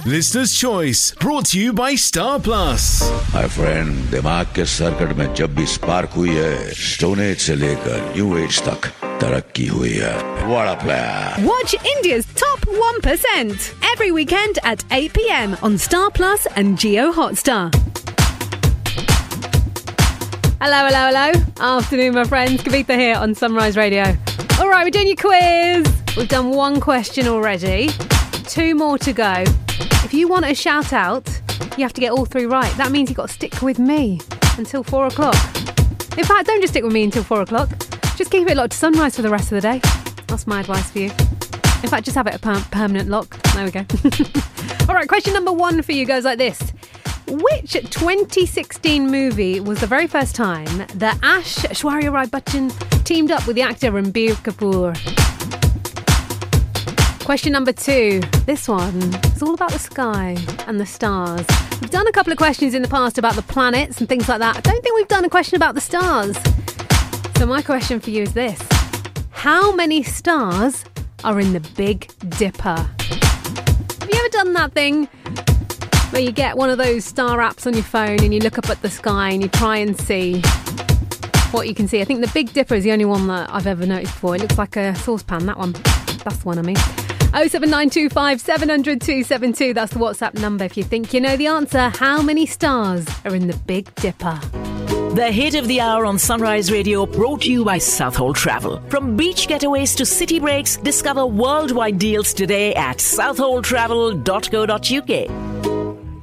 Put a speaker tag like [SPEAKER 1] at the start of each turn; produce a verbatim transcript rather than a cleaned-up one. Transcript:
[SPEAKER 1] Listener's Choice, brought to you by Star Plus.
[SPEAKER 2] My friend, दिमाग के circuit में जब भी स्पार्क हुई है, स्टोन एज से लेकर न्यू एज तक तरक्की हुई है. What a player!
[SPEAKER 3] Watch India's top one percent every weekend at eight p.m. on Star Plus and Jio Hotstar. Hello, hello, hello. Afternoon, my friends. Kavitha here on Sunrise Radio. All right, we're doing your quiz. We've done one question already. Two more to go. If you want a shout out, you have to get all three right. That means you've got to stick with me until four o'clock. In fact, don't just stick with me until four o'clock. Just keep it locked to Sunrise for the rest of the day. That's my advice for you. In fact, just have it a per- permanent lock. There we go. All right, question number one for you goes like this. Which twenty sixteen movie was the very first time that Ash Aishwarya Rai Bachchan teamed up with the actor Ranbir Kapoor? Question number two. This one is all about the sky and the stars. We've done a couple of questions in the past about the planets and things like that. I don't think we've done a question about the stars. So my question for you is this. How many stars are in the Big Dipper? Have you ever done that thing where you get one of those star apps on your phone and you look up at the sky and you try and see what you can see? I think the Big Dipper is the only one that I've ever noticed before. It looks like a saucepan, that one. That's the one I mean. oh seven nine two five seven hundred two seven two. That's the WhatsApp number if you think you know the answer. How many stars are in the Big Dipper?
[SPEAKER 4] The hit of the hour on Sunrise Radio, brought to you by Southhold Travel. From beach getaways to city breaks, discover worldwide deals today at southhold travel dot co dot uk.